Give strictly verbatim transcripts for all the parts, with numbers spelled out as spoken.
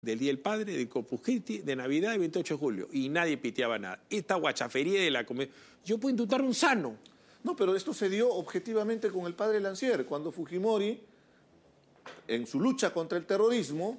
del Día del Padre, de Corpus Christi, de Navidad y veintiocho de julio. Y nadie piteaba nada. Esta guachafería de la comedia... Yo puedo indultar un sano. No, pero esto se dio objetivamente con el padre Lancier, cuando Fujimori, en su lucha contra el terrorismo,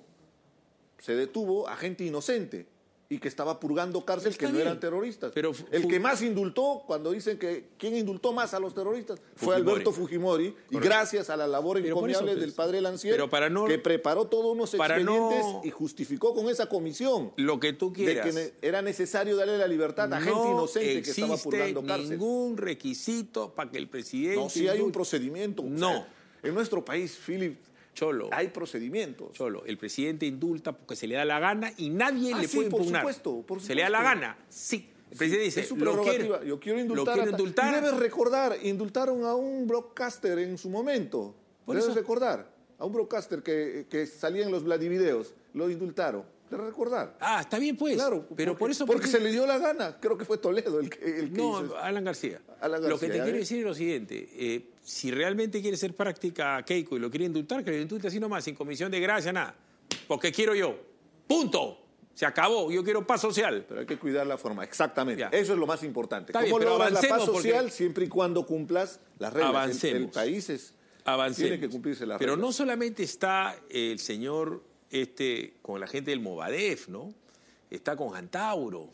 se detuvo a gente inocente y que estaba purgando cárcel que no eran terroristas. Pero el que más indultó, cuando dicen que quién indultó más a los terroristas, fue Fujimori. Alberto Fujimori, Correcto. Y gracias a la labor pero encomiable eso, pues, del padre Lancier, pero para no, que preparó todos unos expedientes no, y justificó con esa comisión lo que tú quieras, de que era necesario darle la libertad a no gente inocente que estaba purgando cárcel. No existe ningún requisito para que el presidente... No, sí hay un procedimiento. No. O sea, en nuestro país, Philip, Cholo, hay procedimientos. Cholo, el presidente indulta porque se le da la gana y nadie ah, le sí, puede por impugnar. Supuesto, por supuesto. Se le da la gana, sí. El presidente sí, dice, es su prerrogativa. Quiero, yo quiero indultar. Lo quiero indultar. Y debes recordar, indultaron a un broadcaster en su momento. Por debes eso... recordar, a un broadcaster que, que salía en los Vladivideos. Lo indultaron. Debes recordar. Ah, está bien pues. Claro, pero porque, por eso... Porque, porque se le dio la gana. Creo que fue Toledo el que, el que No, hizo Alan García. Alan García. Lo que te quiero ves? decir es lo siguiente. Eh, si realmente quiere ser práctica Keiko y lo quiere indultar, que lo indulte así nomás, sin comisión de gracia, nada. Porque quiero yo. Punto. Se acabó. Yo quiero paz social. Pero hay que cuidar la forma. Exactamente. Ya. Eso es lo más importante. Está ¿Cómo bien, logras la paz porque... social siempre y cuando cumplas las reglas? Avancemos. El, el país es, Avancemos. tiene que cumplirse las Pero reglas. no solamente está el señor este, con la gente del Movadef, ¿no? Está con Antauro.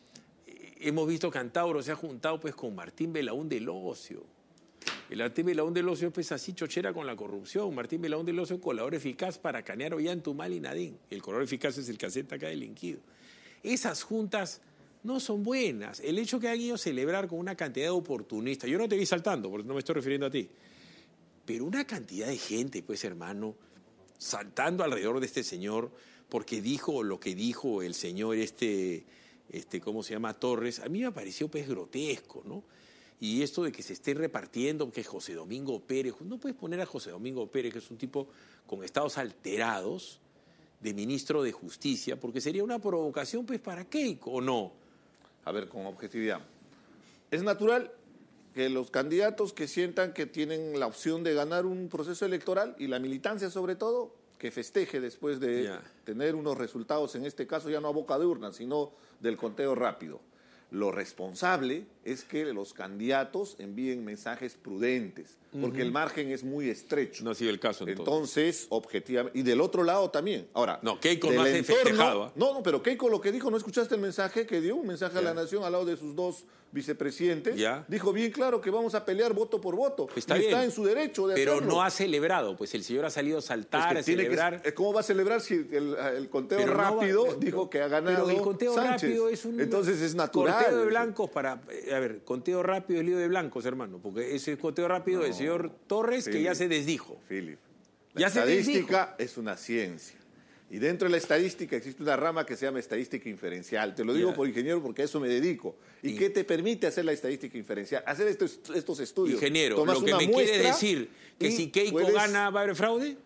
Hemos visto que Antauro se ha juntado pues con Martín Belaún del Ocio. El Martín Belaún del Ocio pues así chochera con la corrupción. Martín Belaún del Ocio, colador eficaz para Canear, Ollantumal y Nadín. El colador eficaz es el que acepta acá delinquido. Esas juntas no son buenas. El hecho que hayan ido a celebrar con una cantidad de oportunistas, yo no te vi saltando, porque no me estoy refiriendo a ti, pero una cantidad de gente, pues hermano, saltando alrededor de este señor, porque dijo lo que dijo el señor este, este, ¿cómo se llama? Torres, a mí me pareció pues grotesco, ¿no? Y esto de que se esté repartiendo, que José Domingo Pérez, no puedes poner a José Domingo Pérez, que es un tipo con estados alterados, de ministro de Justicia, porque sería una provocación pues para Keiko, ¿o no? A ver, con objetividad. Es natural que los candidatos que sientan que tienen la opción de ganar un proceso electoral, y la militancia sobre todo, que festeje después de yeah. tener unos resultados, en este caso ya no a boca de urna, sino del conteo rápido. Lo responsable es que los candidatos envíen mensajes prudentes, porque uh-huh. el margen es muy estrecho. No ha sido el caso entonces. Entonces, objetivamente, y del otro lado también. Ahora, no, Keiko no hace festejado. ¿eh? No, no, pero Keiko lo que dijo, ¿no escuchaste el mensaje que dio? Un mensaje yeah. a la nación al lado de sus dos vicepresidentes. Yeah. Dijo bien claro que vamos a pelear voto por voto. Está y bien. Está en su derecho de pero hacerlo. Pero no ha celebrado, pues el señor ha salido a saltar, es que a celebrar. Que, ¿Cómo va a celebrar si el, el conteo pero rápido no va, dijo que ha ganado Pero el conteo Sánchez. rápido es un... Entonces es natural. Conteo de blancos para... A ver, conteo rápido es lío de blancos, hermano, porque ese conteo rápido no, del señor Torres Philip, que ya se desdijo. Philip, la ya estadística es una ciencia. Y dentro de la estadística existe una rama que se llama estadística inferencial. Te lo digo yeah. por ingeniero porque a eso me dedico. ¿Y, ¿Y qué te permite hacer la estadística inferencial? Hacer estos, estos estudios. Ingeniero, Tomas lo que me quieres decir que si Keiko puedes... gana va a haber fraude.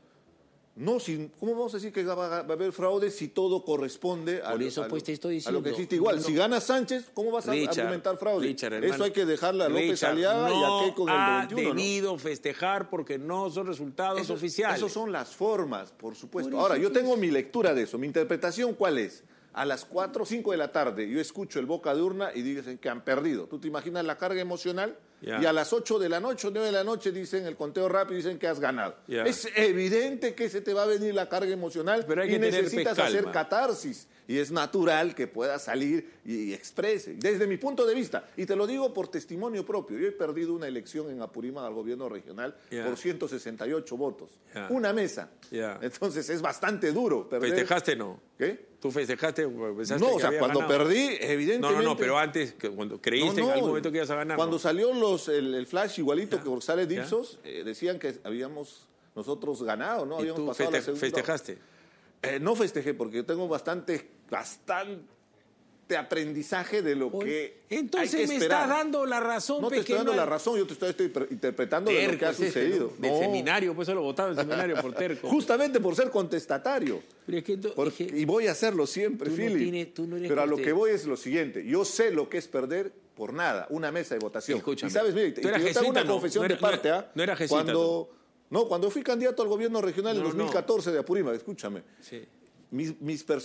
No, si, ¿cómo vamos a decir que va a haber fraude si todo corresponde a, Por eso, a, lo, pues, te estoy diciendo, a lo que existe? Igual, no, si gana Sánchez, ¿cómo vas a Richard, argumentar fraude? Richard, hermano, eso hay que dejarle a López Richard, Aliaga no y a Keiko en el ha veintiuno. debido ¿no? festejar porque no son resultados eso, oficiales. Esas son las formas, por supuesto. Por Ahora, eso, yo pues... tengo mi lectura de eso. Mi interpretación, ¿cuál es? A las cuatro o cinco de la tarde yo escucho el boca de urna y dicen que han perdido. ¿Tú te imaginas la carga emocional? Yeah. Y a las ocho de la noche, nueve de la noche dicen el conteo rápido y dicen que has ganado. Yeah. Es evidente que se te va a venir la carga emocional. Pero hay y que necesitas tener hacer catarsis. Y es natural que puedas salir y exprese. Desde mi punto de vista, y te lo digo por testimonio propio, yo he perdido una elección en Apurímac al gobierno regional yeah. por ciento sesenta y ocho votos. Yeah. Una mesa. Yeah. Entonces es bastante duro perder. ¿Festejaste no? ¿Qué? ¿Tú festejaste? No, o sea, cuando ganado. perdí, evidentemente... No, no, no, pero antes, cuando creíste no, no, en algún momento que ibas a ganar. Cuando ¿no? salió los, el, el flash igualito yeah. que sale Dipsos, yeah. eh, decían que habíamos nosotros ganado, ¿no? ¿Y Habíamos tú pasado feste la segunda. festejaste? Eh, no festejé porque yo tengo bastante, bastante aprendizaje de lo que Entonces hay que me esperar. estás dando la razón. No te estoy dando la razón, yo te estoy, estoy interpretando de lo que ha sucedido. Este, ¿no? No. De seminario, pues eso lo votaron en seminario por terco. Justamente por ser contestatario. Pero es que tú, Porque, es que y voy a hacerlo siempre, Philip. No tienes, tú no eres Pero a lo que voy es lo siguiente. Yo sé lo que es perder por nada, una mesa de votación. Escúchame. Y sabes, mira, te, tú eras te jesuita, hago una no, confesión no era, de parte, ¿ah? No, no era jesuita. Cuando, no, cuando fui candidato al gobierno regional en no, dos mil catorce no. de Apurímac, escúchame. Sí. Mis, mis